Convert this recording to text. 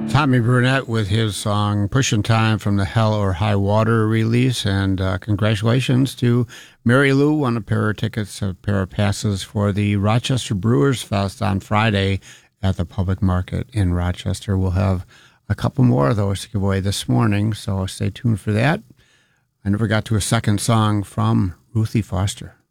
Tommy Burnett with his song Pushing Time from the Hell or High Water release. And congratulations to Mary Lou, won a pair of tickets, a pair of passes for the Rochester Brewers Fest on Friday at the Public Market in Rochester. We'll have a couple more of those to give away this morning, so stay tuned for that. I never got to a second song from Ruthie Foster.